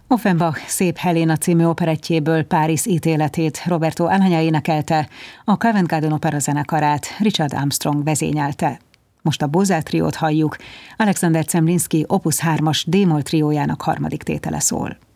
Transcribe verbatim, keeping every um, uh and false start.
Offenbach Szép Helena című operettjéből Párizs ítéletét Roberto Alagna énekelte, a Covent Garden Opera zenekarát Richard Armstrong vezényelte. Most a Bozár triót halljuk, Alexander Zemlinsky Opus hármas d-moll triójának harmadik tétele szól.